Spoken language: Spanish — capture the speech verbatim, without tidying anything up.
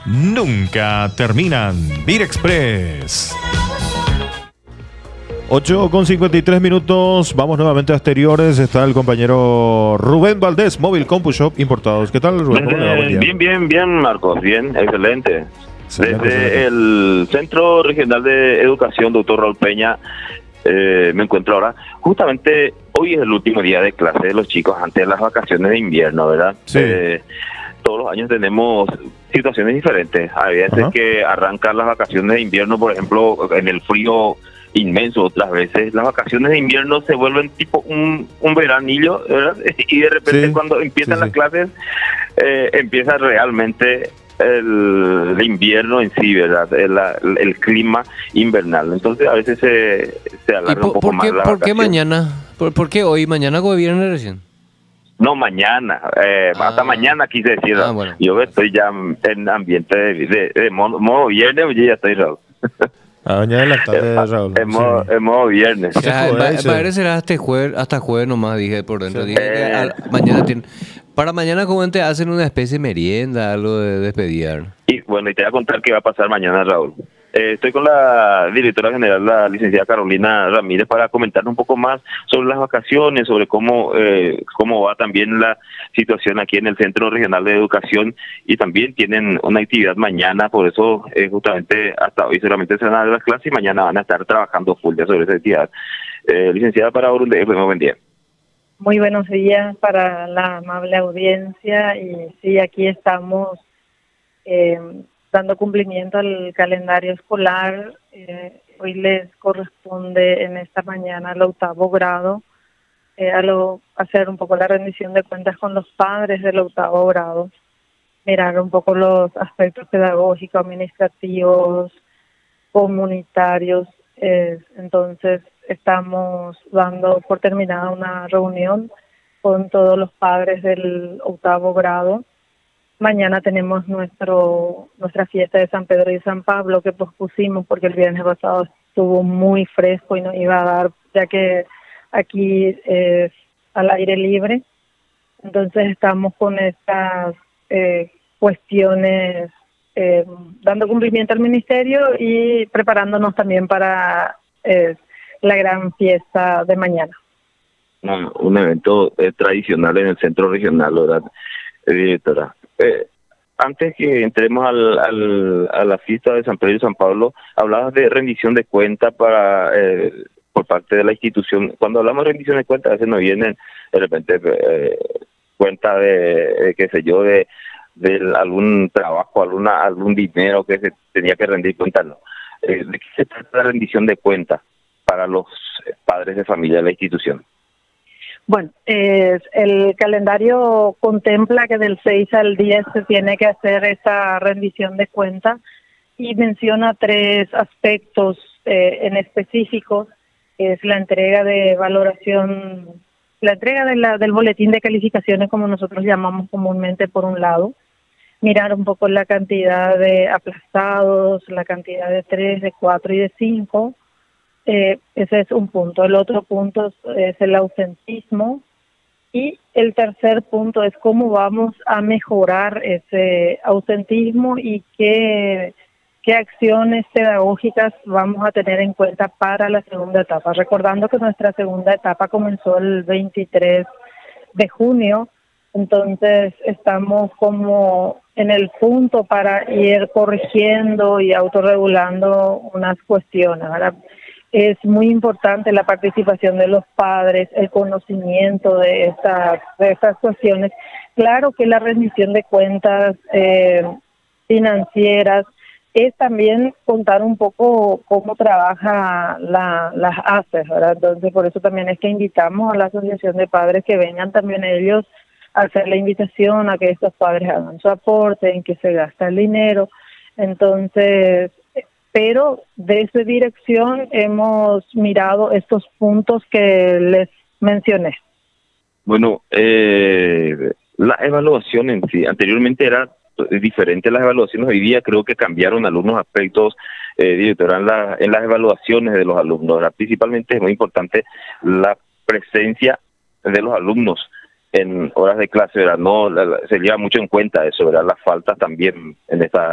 nunca terminan. Virexpress. ocho con cincuenta y tres minutos, vamos nuevamente a exteriores. Está el compañero Rubén Valdés, Móvil CompuShop Importados. ¿Qué tal, Rubén? ¿Cómo le va? Buen día. Bien, bien, bien, Marcos, bien, excelente. Excelente, Desde excelente. el Centro Regional de Educación, doctor Raúl Peña, eh, me encuentro ahora. Justamente hoy es el último día de clase de los chicos antes de las vacaciones de invierno, ¿verdad? Sí. Eh, todos los años tenemos situaciones diferentes. Hay veces Ajá. que arrancan las vacaciones de invierno, por ejemplo, en el frío inmenso. Otras veces las vacaciones de invierno se vuelven tipo un, un veranillo, ¿verdad? Y de repente Sí, cuando empiezan sí, las sí. clases, eh, empieza realmente el, el invierno en sí, ¿verdad? El, el, el clima invernal. Entonces a veces se, se ¿Y alarga por, un poco por más qué, la por qué vacación. mañana? ¿Por, por qué hoy? ¿Mañana gobierno recién? No, mañana, eh, Ah. hasta mañana quise decir. Ah, bueno. Yo estoy ya en ambiente de, de, de modo, modo viernes, yo ya estoy, Raúl. A doña adelantante, Raúl. En modo, Sí. en modo viernes. Se Ya, jode, va- dice. va- será hasta jueves, hasta jueves nomás, dije por dentro. Sí. Dije que Eh. al- mañana tienen- para mañana como te hacen una especie de merienda, algo de despedida. Y bueno, y te voy a contar qué va a pasar mañana, Raúl. Eh, estoy con la directora general, la licenciada Carolina Ramírez, para comentar un poco más sobre las vacaciones, sobre cómo eh, cómo va también la situación aquí en el Centro Regional de Educación, y también tienen una actividad mañana, por eso eh, justamente hasta hoy solamente se van a dar las clases y mañana van a estar trabajando full ya sobre esa actividad. Eh, licenciada, para Burundi, buen día. Muy buenos días para la amable audiencia, y sí, aquí estamos eh, dando cumplimiento al calendario escolar. Eh, hoy les corresponde en esta mañana al octavo grado eh, a lo, hacer un poco la rendición de cuentas con los padres del octavo grado, mirar un poco los aspectos pedagógicos, administrativos, comunitarios. Eh, entonces estamos dando por terminada una reunión con todos los padres del octavo grado. Mañana tenemos nuestro nuestra fiesta de San Pedro y San Pablo, que pospusimos porque el viernes pasado estuvo muy fresco y no iba a dar, ya que aquí es al aire libre. Entonces estamos con estas eh, cuestiones eh, dando cumplimiento al ministerio y preparándonos también para eh, la gran fiesta de mañana. Un, un evento eh, tradicional en el Centro Regional, ¿verdad, eh, directora? Eh, antes que entremos al, al, a la fiesta de San Pedro y San Pablo, hablabas de rendición de cuenta para eh, por parte de la institución. Cuando hablamos de rendición de cuenta, a veces nos vienen de repente eh, cuenta de, de, qué sé yo, de, de algún trabajo, alguna algún dinero que se tenía que rendir cuenta. No. Eh, ¿De qué se trata la rendición de cuenta para los padres de familia de la institución? Bueno, eh, el calendario contempla que del seis al diez se tiene que hacer esa rendición de cuentas y menciona tres aspectos eh, en específico. Es la entrega de valoración, la entrega de la, del boletín de calificaciones, como nosotros llamamos comúnmente, por un lado, mirar un poco la cantidad de aplazados, la cantidad de tres, de cuatro y de cinco. Eh, ese es un punto. El otro punto es, es el ausentismo, y el tercer punto es cómo vamos a mejorar ese ausentismo y qué, qué acciones pedagógicas vamos a tener en cuenta para la segunda etapa. Recordando que nuestra segunda etapa comenzó el veintitrés de junio, entonces estamos como en el punto para ir corrigiendo y autorregulando unas cuestiones, ¿verdad? Es muy importante la participación de los padres, el conocimiento de estas de estas cuestiones. Claro que la rendición de cuentas eh, financieras es también contar un poco cómo trabaja la, las A C E, ¿verdad? Entonces, por eso también es que invitamos a la Asociación de Padres que vengan también ellos a hacer la invitación a que estos padres hagan su aporte, en que se gasta el dinero. Entonces, pero desde dirección hemos mirado estos puntos que les mencioné. Bueno, eh, la evaluación en sí, anteriormente era diferente las evaluaciones, hoy día creo que cambiaron algunos aspectos, eh, directora, en, la, en las evaluaciones de los alumnos, ¿verdad? Principalmente es muy importante la presencia de los alumnos en horas de clase, ¿verdad? No la, la, se lleva mucho en cuenta eso, ¿verdad? Las faltas también en esta